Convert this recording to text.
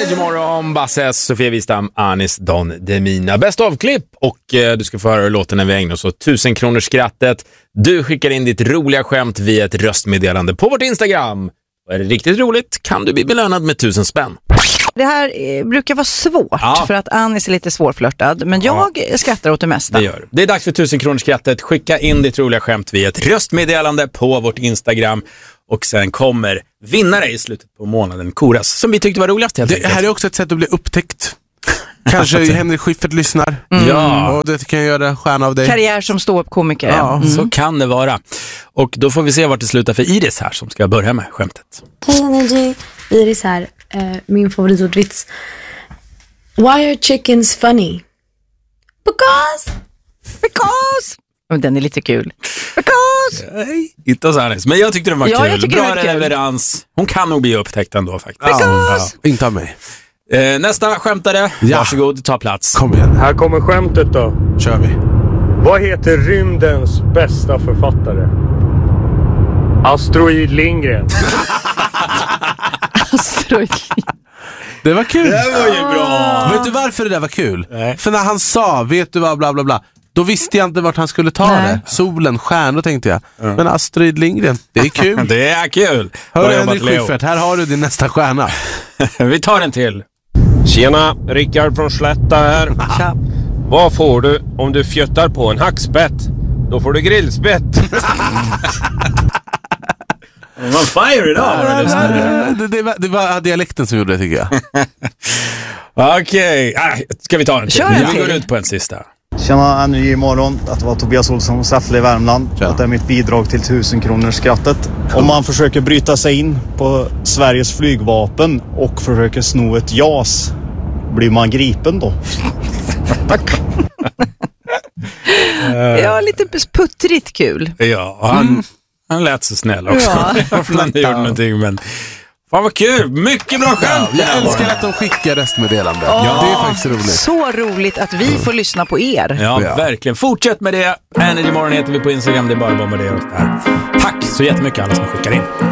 Energy Morgon, Basses, Sofia Wistam, Anis Don Demina. Bäst av-klipp och du ska få höra låten när vi ägnar oss åt 1000 kronors skrattet. Du skickar in ditt roliga skämt via ett röstmeddelande på vårt Instagram. Och är det riktigt roligt kan du bli belönad med 1000 spänn. Det här brukar vara svårt för att Anis är lite svårflörtad. Men jag skrattar åt det mesta. Det är dags för 1000 kronors skrattet. Skicka in ditt roliga skämt via ett röstmeddelande på vårt Instagram. Och sen kommer vinnare i slutet på månaden koras, som vi tyckte var roligast. Det här är också ett sätt att bli upptäckt. Kanske Henrik Schyffert lyssnar. Ja. Och det kan göra stjärna av dig. Karriär som ståuppkomiker. Ja, så kan det vara. Och då får vi se vart det slutar för Iris här som ska börja med skämtet. Hej Energy, Iris här. Min favoritordvits. Why are chickens funny? Because. Den är lite kul. Because. Nej, inte så här. Men jag tyckte den var kul. Bra leverans. Hon kan nog bli upptäckt ändå faktiskt. Because. Inte av mig. Nästa skämtare. Varsågod, ta plats. Kom igen. Här kommer skämtet då. Kör vi. Vad heter rymdens bästa författare? Asteroid Lindgren. Asteroid. Det var kul. Det var ju bra. Vet du varför det där var kul? Nej. För när han sa, vet du vad, bla bla bla, då visste jag inte vart han skulle ta det. Solen, stjärnor tänkte jag. Men Asteroid Lindgren, det är kul. Det är kul. Hör Henrik Schyffert, här har du din nästa stjärna. Vi tar en till. Tjena, Rickard från Slätta här. Tja. Vad får du om du fjöttar på en hackspett? Då får du grillspett. Man fire idag. Det var dialekten som gjorde det, tycker jag. Okej, ska vi ta en till? Vi går ut på en sista. Tjena, Energy imorgon. Att vara Tobias Olsson, Säffle i Värmland. Tja. Det är mitt bidrag till 1000 kronors skrattet. Om man försöker bryta sig in på Sveriges flygvapen och försöker sno ett JAS, blir man gripen då? Tack. Ja, lite puttrigt kul. Ja, han lät så snäll också. Varför han inte gjorde någonting, men... Fan vad kul, mycket bra skämt. Jag älskar att de skickar röstmeddelande. Ja, det är faktiskt roligt. Så roligt att vi får lyssna på er. Ja, verkligen. Fortsätt med det. Energy Morgon heter vi på Instagram. Det är bara att bombardera oss där. Tack så jättemycket alla som skickar in.